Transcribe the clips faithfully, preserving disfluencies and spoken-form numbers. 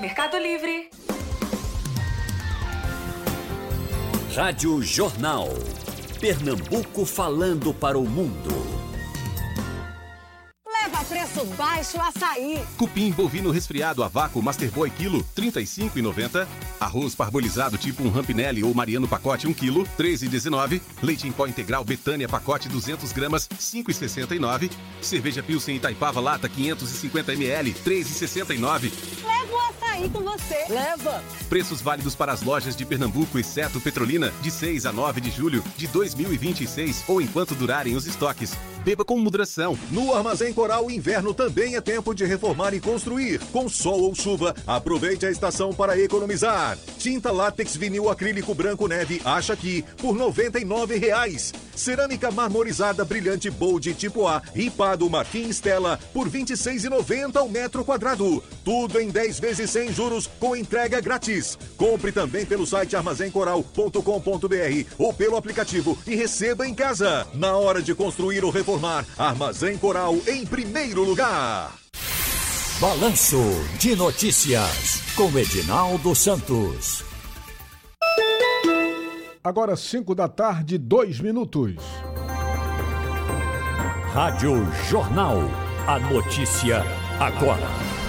Mercado Livre. Rádio Jornal. Pernambuco falando para o mundo. Leva preço baixo açaí. Cupim bovino resfriado a vácuo Masterboy quilo, trinta e cinco reais e noventa centavos. Arroz parbolizado tipo um Rampinelli ou Mariano pacote um quilo, treze reais e dezenove centavos. Leite em pó integral Betânia pacote duzentas gramas, cinco reais e sessenta e nove centavos. Cerveja Pilsen Itaipava lata quinhentos e cinquenta mililitros, três reais e sessenta e nove centavos. Leva o açaí com você. Leva. Preços válidos para as lojas de Pernambuco, exceto Petrolina, de seis a nove de julho de dois mil e vinte e seis ou enquanto durarem os estoques. Beba com moderação. No Armazém Coral, inverno também é tempo de reformar e construir. Com sol ou chuva, aproveite a estação para economizar. Tinta látex vinil acrílico branco neve, acha aqui, por noventa e nove reais. Cerâmica marmorizada brilhante Bold tipo A, ripado Marquinhos Stella, por vinte e seis reais e noventa centavos o metro quadrado. Tudo em dez vezes sem juros, com entrega grátis. Compre também pelo site armazém coral ponto com ponto br ou pelo aplicativo e receba em casa. Na hora de construir ou reformar, Armazém Coral em primeiro lugar. Balanço de Notícias com Edinaldo Santos. Agora cinco da tarde, dois minutos. Rádio Jornal. A notícia agora.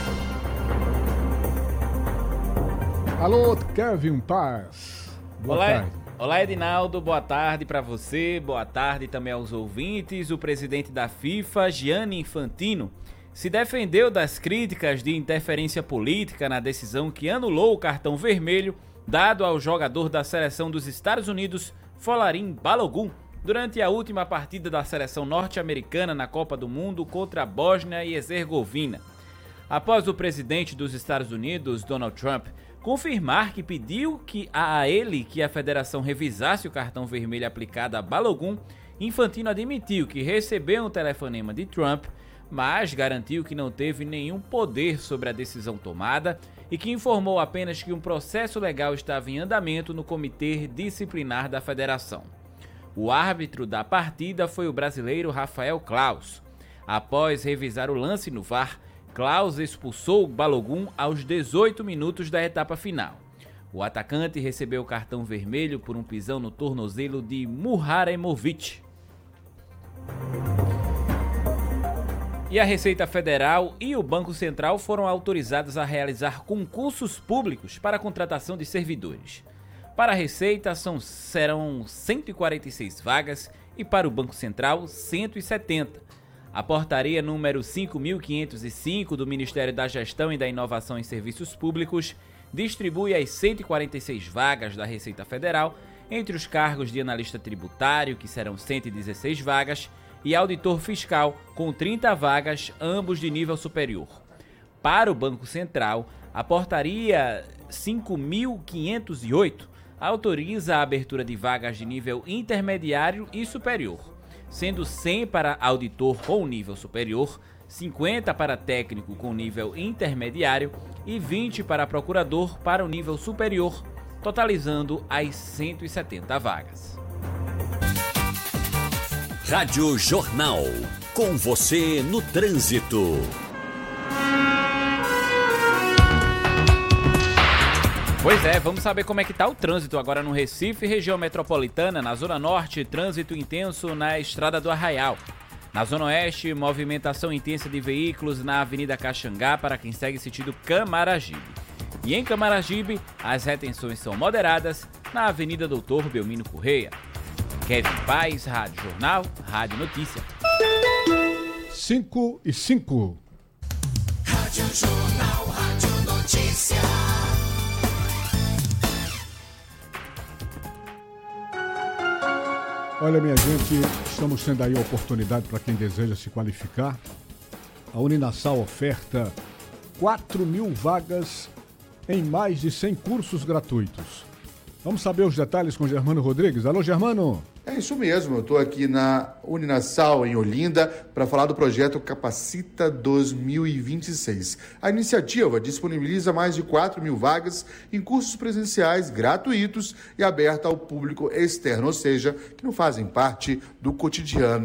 Alô, Kevin Paz. Boa Olá, tarde. Olá, Edinaldo. Boa tarde para você. Boa tarde também aos ouvintes. O presidente da FIFA, Gianni Infantino, se defendeu das críticas de interferência política na decisão que anulou o cartão vermelho dado ao jogador da seleção dos Estados Unidos, Folarin Balogun, durante a última partida da seleção norte-americana na Copa do Mundo contra a Bósnia e Herzegovina. Após o presidente dos Estados Unidos, Donald Trump, confirmar que pediu que a ele que a federação revisasse o cartão vermelho aplicado a Balogun, Infantino admitiu que recebeu um telefonema de Trump, mas garantiu que não teve nenhum poder sobre a decisão tomada e que informou apenas que um processo legal estava em andamento no comitê disciplinar da federação. O árbitro da partida foi o brasileiro Rafael Claus. Após revisar o lance no V A R, Claus expulsou Balogun aos dezoito minutos da etapa final. O atacante recebeu o cartão vermelho por um pisão no tornozelo de Muharemovic. E a Receita Federal e o Banco Central foram autorizados a realizar concursos públicos para a contratação de servidores. Para a Receita são, serão cento e quarenta e seis vagas e para o Banco Central cento e setenta. A portaria número cinco mil quinhentos e cinco do Ministério da Gestão e da Inovação em Serviços Públicos distribui as cento e quarenta e seis vagas da Receita Federal entre os cargos de analista tributário, que serão cento e dezesseis vagas, e auditor fiscal, com trinta vagas, ambos de nível superior. Para o Banco Central, a portaria cinco mil quinhentos e oito autoriza a abertura de vagas de nível intermediário e superior, sendo cem para auditor com nível superior, cinquenta para técnico com nível intermediário e vinte para procurador para o nível superior, totalizando as cento e setenta vagas. Rádio Jornal. Com você no trânsito. Pois é, vamos saber como é que tá o trânsito agora no Recife, região metropolitana. Na Zona Norte, trânsito intenso na Estrada do Arraial. Na Zona Oeste, movimentação intensa de veículos na Avenida Caxangá para quem segue sentido Camaragibe. E em Camaragibe, as retenções são moderadas na Avenida Doutor Belmino Correia. Kevin Paz, Rádio Jornal, Rádio Notícia. cinco e cinco. Rádio Jornal, Rádio Notícia. Olha, minha gente, estamos tendo aí a oportunidade para quem deseja se qualificar. A Uninasal oferta quatro mil vagas em mais de cem cursos gratuitos. Vamos saber os detalhes com Germano Rodrigues. Alô, Germano! É isso mesmo, eu estou aqui na Uninasal, em Olinda, para falar do projeto Capacita dois mil e vinte e seis. A iniciativa disponibiliza mais de quatro mil vagas em cursos presenciais gratuitos e aberta ao público externo, ou seja, que não fazem parte do cotidiano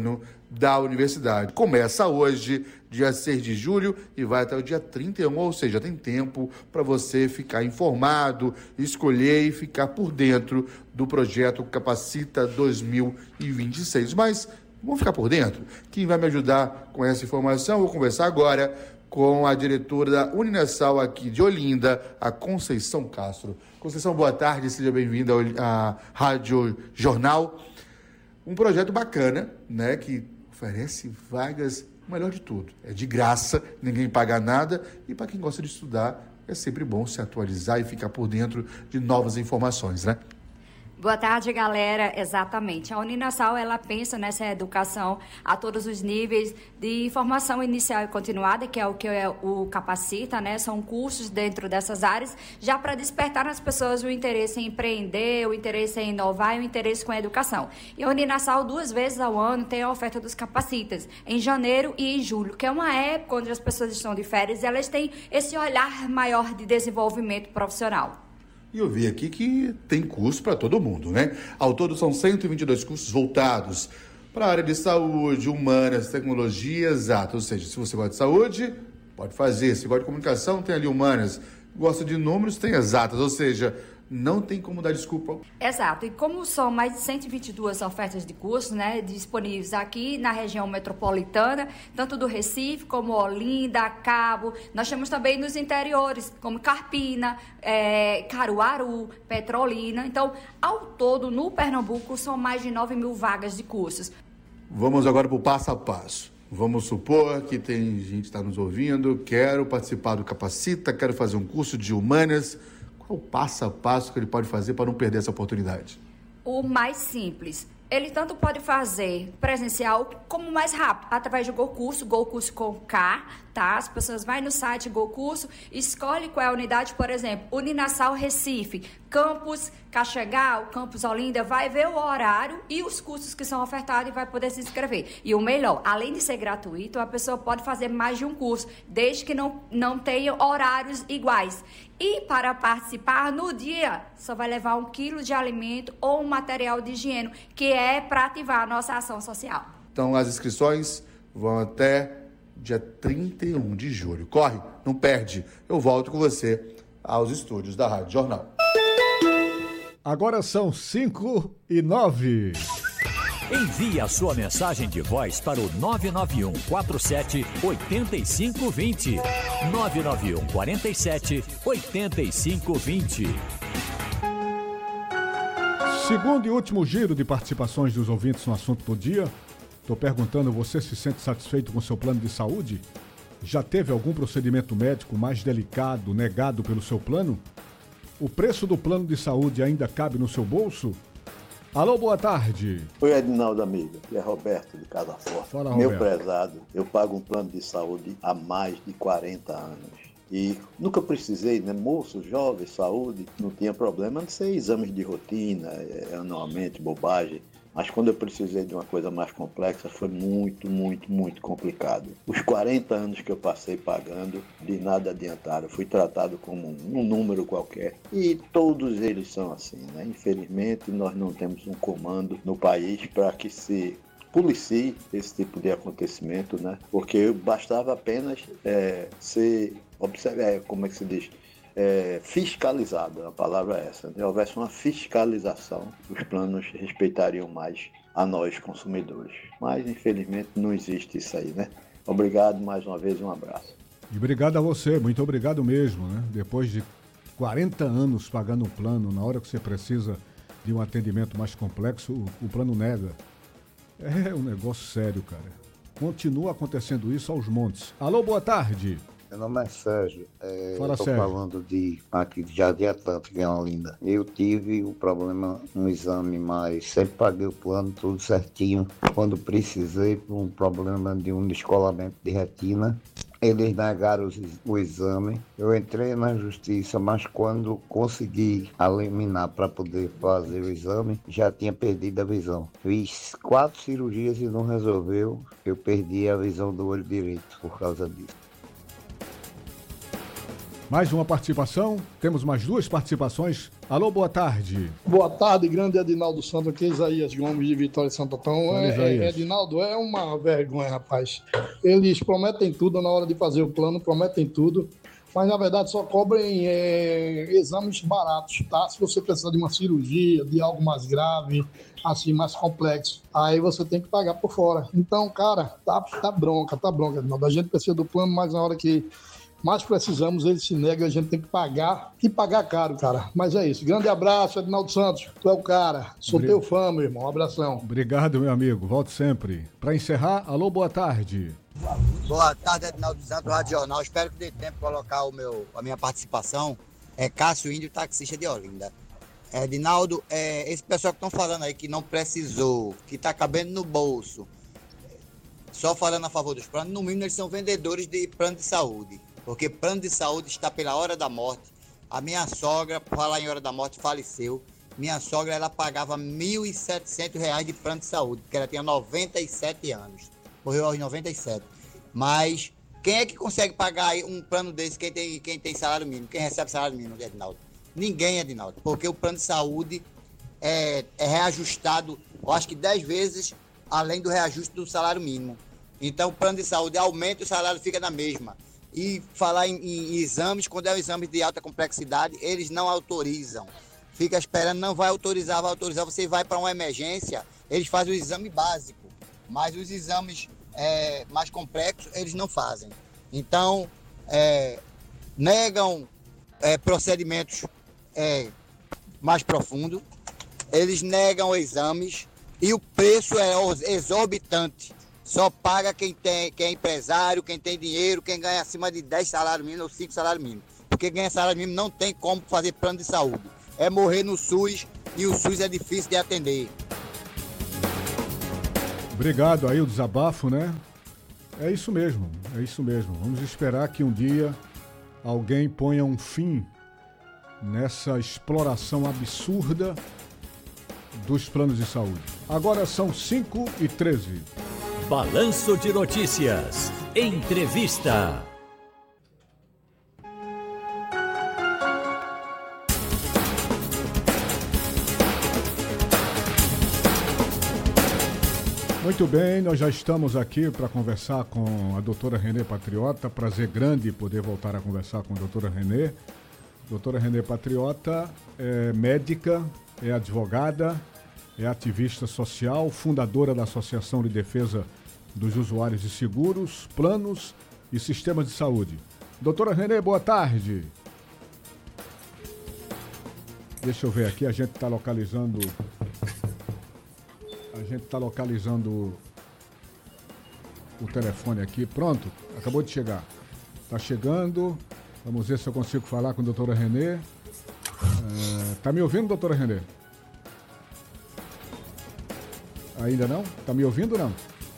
da universidade. Começa hoje, dia seis de julho, e vai até o dia trinta e um, ou seja, tem tempo para você ficar informado, escolher e ficar por dentro do projeto Capacita dois mil e vinte e seis. Mas vamos ficar por dentro? Quem vai me ajudar com essa informação, eu vou conversar agora com a diretora da Uninasal aqui de Olinda, a Conceição Castro. Conceição, boa tarde, seja bem-vinda à Rádio Jornal. Um projeto bacana, né, que oferece vagas, o melhor de tudo, é de graça, ninguém paga nada, e para quem gosta de estudar, é sempre bom se atualizar e ficar por dentro de novas informações, né? Boa tarde, galera. Exatamente. A Uninasal, ela pensa nessa educação a todos os níveis de formação inicial e continuada, que é o que é o Capacita, né? São cursos dentro dessas áreas, já para despertar nas pessoas o interesse em empreender, o interesse em inovar e o interesse com a educação. E a Uninasal, duas vezes ao ano, tem a oferta dos Capacitas, em janeiro e em julho, que é uma época onde as pessoas estão de férias e elas têm esse olhar maior de desenvolvimento profissional. E eu vi aqui que tem curso para todo mundo, né? Ao todo são cento e vinte e dois cursos voltados para a área de saúde, humanas, tecnologia, exato. Ou seja, se você gosta de saúde, pode fazer. Se gosta de comunicação, tem ali humanas. Gosta de números, tem exatas. Ou seja, não tem como dar desculpa. Exato. E como são mais de cento e vinte e duas ofertas de cursos, né, disponíveis aqui na região metropolitana, tanto do Recife como Olinda, Cabo, nós temos também nos interiores, como Carpina, é, Caruaru, Petrolina. Então, ao todo, no Pernambuco, são mais de nove mil vagas de cursos. Vamos agora para o passo a passo. Vamos supor que tem gente que está nos ouvindo, quero participar do Capacita, quero fazer um curso de humanas. Qual o passo a passo que ele pode fazer para não perder essa oportunidade? O mais simples. Ele tanto pode fazer presencial como mais rápido, através do GoCurso, GoCurso com K, tá? As pessoas vão no site GoCurso, escolhe qual é a unidade, por exemplo, Uninasal Recife, Campus Caxangá, Campus Olinda, vai ver o horário e os cursos que são ofertados e vai poder se inscrever. E o melhor, além de ser gratuito, a pessoa pode fazer mais de um curso, desde que não, não tenha horários iguais. E para participar, no dia, só vai levar um quilo de alimento ou um material de higiene, que é para ativar a nossa ação social. Então, as inscrições vão até dia trinta e um de julho. Corre, não perde. Eu volto com você aos estúdios da Rádio Jornal. Agora são cinco e nove. Envie a sua mensagem de voz para o nove nove um quatro sete oito cinco dois zero. nove nove um quatro sete oito cinco dois zero. Segundo e último giro de participações dos ouvintes no assunto do dia, estou perguntando, você se sente satisfeito com seu plano de saúde? Já teve algum procedimento médico mais delicado negado pelo seu plano? O preço do plano de saúde ainda cabe no seu bolso? Alô, boa tarde. Oi, Edinaldo, amigo. E é Roberto, de Casa Forte. Fala, Meu Roberto. prezado, eu pago um plano de saúde há mais de quarenta anos. E nunca precisei, né? Moço, jovem, saúde, não tinha problema de ser exames de rotina, anualmente, bobagem. Mas quando eu precisei de uma coisa mais complexa, foi muito, muito, muito complicado. Os quarenta anos que eu passei pagando, de nada adiantaram. Fui tratado como um número qualquer. E todos eles são assim, né? Infelizmente, nós não temos um comando no país para que se policie esse tipo de acontecimento, né? Porque bastava apenas é, ser, observar, como é que se diz? É, fiscalizado, a palavra é essa. Se houvesse uma fiscalização, os planos respeitariam mais a nós, consumidores. Mas, infelizmente, não existe isso aí, né? Obrigado mais uma vez, um abraço. E obrigado a você, muito obrigado mesmo, né? Depois de quarenta anos pagando um plano, na hora que você precisa de um atendimento mais complexo, o, o plano nega. É um negócio sério, cara. Continua acontecendo isso aos montes. Alô, boa tarde. Meu nome é Sérgio, é, Fala, eu tô Sérgio. falando de aqui de Jardim Atlântico, em Olinda. Eu tive um problema no exame, mas sempre paguei o plano, tudo certinho. Quando precisei, por um problema de um descolamento de retina, eles negaram o exame. Eu entrei na justiça, mas quando consegui eliminar para poder fazer o exame, já tinha perdido a visão. Fiz quatro cirurgias e não resolveu. Eu perdi a visão do olho direito por causa disso. Mais uma participação, temos mais duas participações. Alô, boa tarde. Boa tarde, grande Edinaldo Santos, aqui Isaías Gomes de Vitória de Santo Antão. É, é, Edinaldo, é uma vergonha, rapaz. Eles prometem tudo na hora de fazer o plano, prometem tudo, mas na verdade só cobrem é, exames baratos, tá? Se você precisar de uma cirurgia, de algo mais grave, assim, mais complexo, aí você tem que pagar por fora. Então, cara, tá, tá bronca, tá bronca, Edinaldo. A gente precisa do plano, mas na hora que mais precisamos, ele se nega, a gente tem que pagar, e pagar caro, cara. Mas é isso. Grande abraço, Edinaldo Santos. Tu é o cara. Sou Obrig... teu fã, meu irmão. Um abração. Obrigado, meu amigo. Volto sempre. Para encerrar, alô, boa tarde. Boa tarde, Edinaldo Santos, Rádio Jornal. Espero que dê tempo de colocar o meu, a minha participação. É Cássio Índio, taxista de Olinda. Edinaldo, é, esse pessoal que estão falando aí que não precisou, que está cabendo no bolso, só falando a favor dos planos, no mínimo eles são vendedores de plano de saúde. Porque plano de saúde está pela hora da morte. A minha sogra, por falar em hora da morte, faleceu. Minha sogra, ela pagava mil e setecentos reais de plano de saúde, porque ela tinha noventa e sete anos. Morreu aos noventa e sete. Mas quem é que consegue pagar um plano desse, quem tem, quem tem salário mínimo? Quem recebe salário mínimo, Edinaldo? Ninguém, Edinaldo. Porque o plano de saúde é, é reajustado, eu acho que dez vezes além do reajuste do salário mínimo. Então, o plano de saúde aumenta e o salário fica na mesma. E falar em, em exames, quando é um exame de alta complexidade, eles não autorizam. Fica esperando, não vai autorizar, vai autorizar, você vai para uma emergência, eles fazem o exame básico, mas os exames é, mais complexos, eles não fazem. Então, é, negam é, procedimentos é, mais profundos, eles negam exames e o preço é exorbitante. Só paga quem, tem, quem é empresário, quem tem dinheiro, quem ganha acima de dez salários mínimos ou cinco salários mínimos. Porque ganha salário mínimo não tem como fazer plano de saúde. É morrer no SUS e o SUS é difícil de atender. Obrigado aí o desabafo, né? É isso mesmo, é isso mesmo. Vamos esperar que um dia alguém ponha um fim nessa exploração absurda dos planos de saúde. Agora são cinco e treze. Balanço de Notícias. Entrevista. Muito bem, nós já estamos aqui para conversar com a doutora Renê Patriota. Prazer grande poder voltar a conversar com a doutora Renê. Doutora Renê Patriota é médica, é advogada, é ativista social, fundadora da Associação de Defesa dos Usuários de Seguros, Planos e Sistemas de Saúde. Doutora Renê, boa tarde. Deixa eu ver aqui, a gente está localizando... A gente está localizando o telefone aqui. Pronto, acabou de chegar. Está chegando. Vamos ver se eu consigo falar com a doutora Renê. Está me ouvindo, doutora Renê? Ainda não? Está me ouvindo ou não?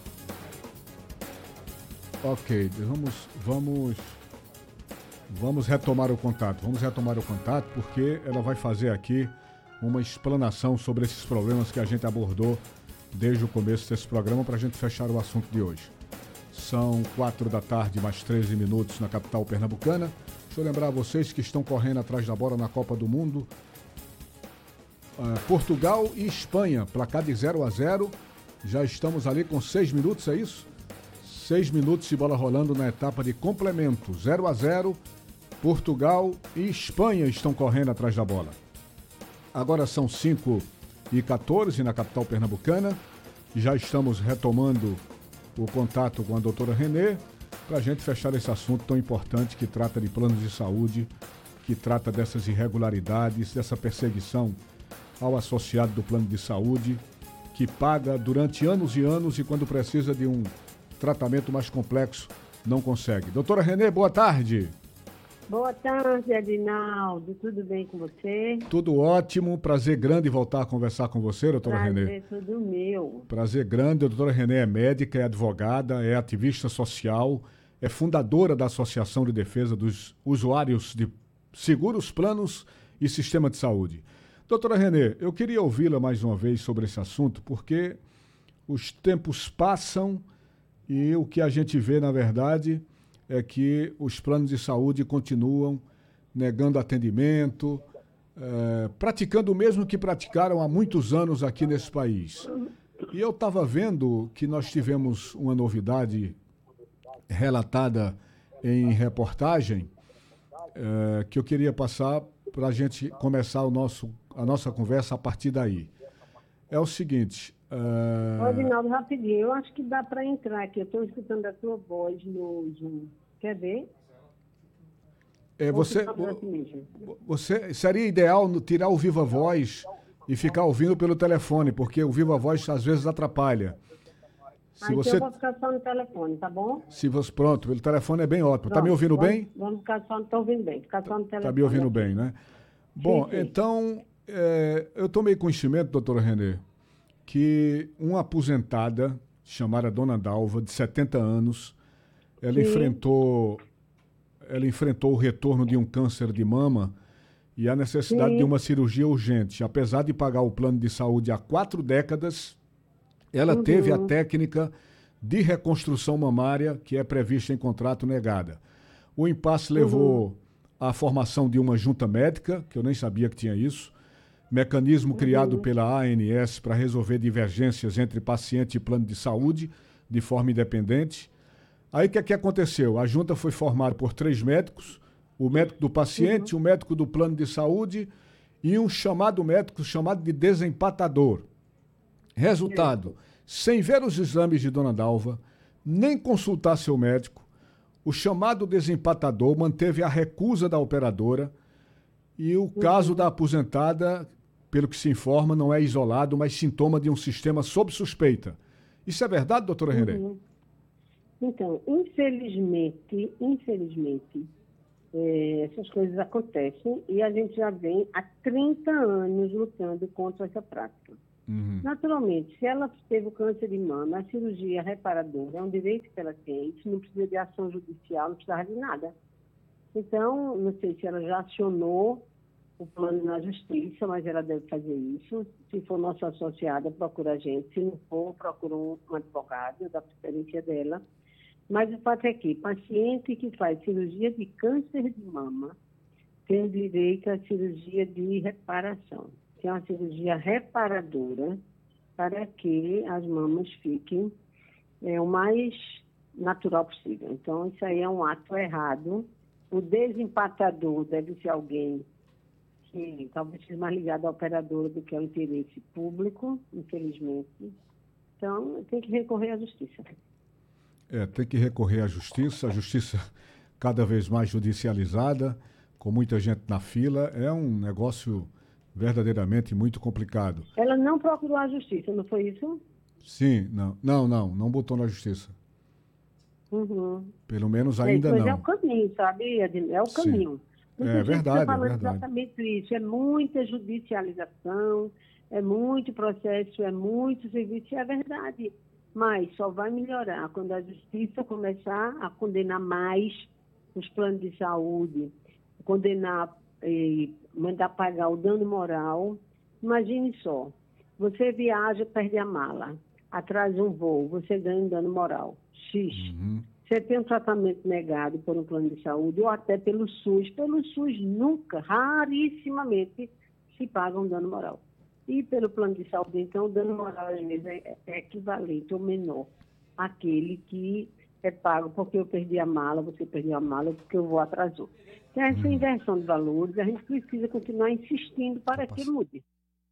Ok, vamos, vamos, vamos retomar o contato. Vamos retomar o contato porque ela vai fazer aqui uma explanação sobre esses problemas que a gente abordou desde o começo desse programa para a gente fechar o assunto de hoje. São quatro da tarde, mais treze minutos na capital pernambucana. Deixa eu lembrar a vocês que estão correndo atrás da bola na Copa do Mundo. Uh, Portugal e Espanha, placar de zero a zero. Já estamos ali com seis minutos, é isso? Seis minutos de bola rolando na etapa de complemento. zero a zero, Portugal e Espanha estão correndo atrás da bola. Agora são cinco e quatorze na capital pernambucana. Já estamos retomando o contato com a doutora Renê para a gente fechar esse assunto tão importante que trata de planos de saúde, que trata dessas irregularidades, dessa perseguição ao associado do plano de saúde, que paga durante anos e anos e quando precisa de um tratamento mais complexo, não consegue. Doutora Renê, boa tarde. Boa tarde, Edinaldo. Tudo bem com você? Tudo ótimo. Prazer grande voltar a conversar com você, doutora Prazer, Renê. Prazer tudo meu. Prazer grande. A doutora Renê é médica, é advogada, é ativista social, é fundadora da Associação de Defesa dos Usuários de Seguros, Planos e Sistema de Saúde. Doutora Renê, eu queria ouvi-la mais uma vez sobre esse assunto, porque os tempos passam e o que a gente vê, na verdade, é que os planos de saúde continuam negando atendimento, é, praticando o mesmo que praticaram há muitos anos aqui nesse país. E eu estava vendo que nós tivemos uma novidade relatada em reportagem, é, que eu queria passar para a gente começar o nosso, a nossa conversa a partir daí. É o seguinte... Uh... Adinaldo, rapidinho, eu acho que dá para entrar aqui. Eu estou escutando a tua voz no Zoom. Quer ver? É, você, você seria ideal no, tirar o Viva Voz e ficar ouvindo pelo telefone, porque o Viva Voz às vezes atrapalha. Se ah, você... então eu vou ficar só no telefone, tá bom? Se você, pronto, pelo telefone é bem ótimo. Está me ouvindo vamos, bem? Vamos ficar só, estou ouvindo bem, ficar só no telefone. Está me ouvindo aqui. Bem, né? Bom, sim, sim. Então, é, eu tomei conhecimento, doutora Renê, que uma aposentada chamada Dona Dalva, de setenta anos, ela sim. enfrentou... ela enfrentou o retorno de um câncer de mama e a necessidade Sim. de uma cirurgia urgente. Apesar de pagar o plano de saúde há quatro décadas, ela uhum. teve a técnica de reconstrução mamária, que é prevista em contrato, negada. O impasse levou uhum. à formação de uma junta médica, que eu nem sabia que tinha isso, mecanismo uhum. criado pela A N S para resolver divergências entre paciente e plano de saúde, de forma independente. Aí o que, é que aconteceu? A junta foi formada por três médicos, o médico do paciente, uhum. o médico do plano de saúde e um chamado médico chamado de desempatador. Resultado, sem ver os exames de Dona Dalva, nem consultar seu médico, o chamado desempatador manteve a recusa da operadora e o uhum. caso da aposentada, pelo que se informa, não é isolado, mas sintoma de um sistema sob suspeita. Isso é verdade, doutora Renê? Uhum. Então, infelizmente, infelizmente, é, essas coisas acontecem e a gente já vem há trinta anos lutando contra essa prática. Uhum. Naturalmente, se ela teve o câncer de mama, a cirurgia reparadora é um direito que ela tem, isso não precisa de ação judicial, não precisa de nada. Então, não sei se ela já acionou o plano na justiça, mas ela deve fazer isso. Se for nossa associada, procura a gente. Se não for, procura um, um advogado da preferência dela. Mas o fato é que paciente que faz cirurgia de câncer de mama tem direito à cirurgia de reparação, que é uma cirurgia reparadora para que as mamas fiquem é, o mais natural possível. Então, isso aí é um ato errado. O desempatador deve ser alguém que talvez seja mais ligado à operadora do que ao interesse público, infelizmente. Então, tem que recorrer à justiça. É, tem que recorrer à justiça, a justiça cada vez mais judicializada, com muita gente na fila, é um negócio verdadeiramente muito complicado. Ela não procurou a justiça, não foi isso? Sim, não, não, não, não botou na justiça. Uhum. Pelo menos ainda é, mas não. Mas é o caminho, sabe? É o Sim. caminho. Muita é verdade, tá falando é verdade. Exatamente isso, é muita judicialização, é muito processo, é muito serviço, é verdade. Mas só vai melhorar quando a justiça começar a condenar mais os planos de saúde, condenar, eh, mandar pagar o dano moral. Imagine só, você viaja, perde a mala, atrasa um voo, você ganha um dano moral, X. Uhum. Você tem um tratamento negado por um plano de saúde ou até pelo SUS. Pelo SUS nunca, rarissimamente, se paga um dano moral. E pelo plano de saúde, então, o dano moral, às vezes, é, é equivalente ou menor àquele que é pago porque eu perdi a mala, você perdeu a mala, porque o voo atrasou. Então, essa hum. inversão de valores, a gente precisa continuar insistindo para que mude.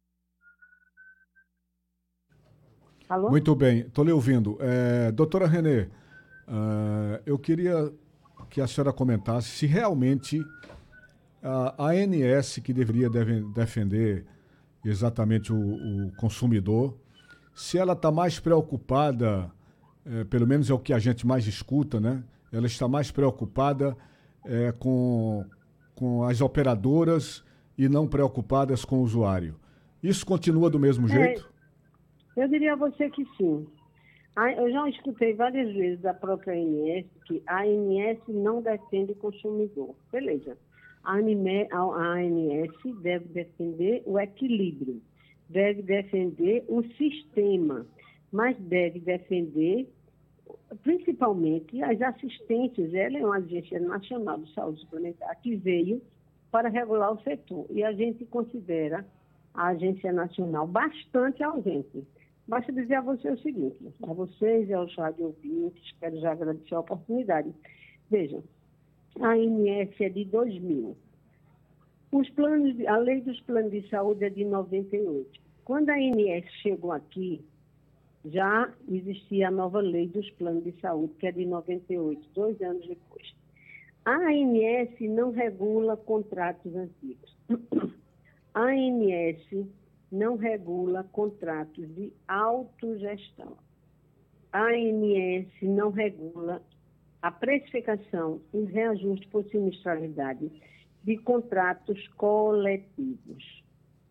Alô? Muito bem, estou lhe ouvindo. É, doutora Renê, uh, eu queria que a senhora comentasse se realmente a A N S, que deveria deve, defender exatamente o, o consumidor, se ela está mais preocupada, é, pelo menos é o que a gente mais escuta, né? Ela está mais preocupada é, com, com as operadoras e não preocupadas com o usuário. Isso continua do mesmo jeito? É, eu diria a você que sim. Eu já escutei várias vezes da própria A N S que a A N S não defende o consumidor. Beleza. A A N S deve defender o equilíbrio, deve defender o sistema, mas deve defender principalmente as assistências. Ela é uma agência nacional de saúde suplementar que veio para regular o setor. E a gente considera a Agência Nacional bastante ausente. Basta dizer a você o seguinte, a vocês e aos rádio ouvintes, quero já agradecer a oportunidade. Vejam, a A N S é de dois mil. Os planos, a lei dos planos de saúde é de noventa e oito. Quando a A N S chegou aqui, já existia a nova lei dos planos de saúde, que é de noventa e oito, dois anos depois. A A N S não regula contratos antigos. A A N S não regula contratos de autogestão. A A N S não regula a precificação e reajuste por sinistralidade de contratos coletivos.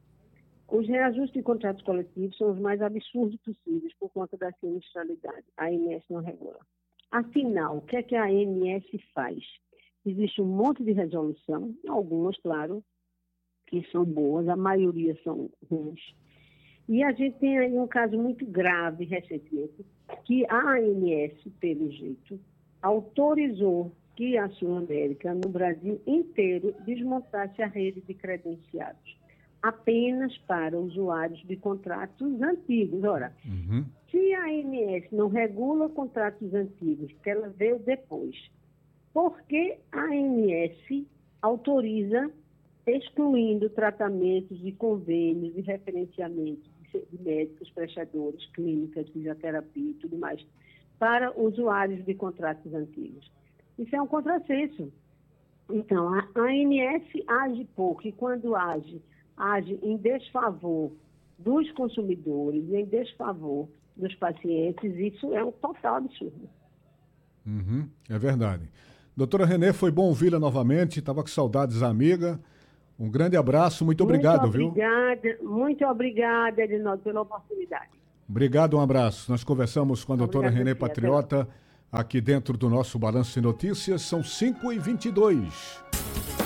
Os reajustes de contratos coletivos são os mais absurdos possíveis por conta da sinistralidade. A A N S não regula. Afinal, o que é que a A N S faz? Existe um monte de resolução, algumas, claro, que são boas, a maioria são ruins. E a gente tem aí um caso muito grave recentemente, que a A N S, pelo jeito, autorizou que a Sul América, no Brasil inteiro, desmontasse a rede de credenciados, apenas para usuários de contratos antigos. Ora, uhum. se a A N S não regula contratos antigos, que ela veio depois, por que a A N S autoriza, excluindo tratamentos e convênios e referenciamentos de médicos, prestadores, clínicas, fisioterapia e tudo mais, para usuários de contratos antigos? Isso é um contrassenso. Então, a A N S age pouco e, quando age, age em desfavor dos consumidores, em desfavor dos pacientes. Isso é um total absurdo. Uhum, é verdade. Doutora Renê, foi bom ouvi-la novamente, estava com saudades, amiga. Um grande abraço, muito obrigado, muito viu? Obrigada, muito obrigada, Edinaldo, pela oportunidade. Obrigado, um abraço. Nós conversamos com a doutora Obrigada, Renê tia, Patriota, aqui dentro do nosso Balanço de Notícias. São cinco e vinte e dois.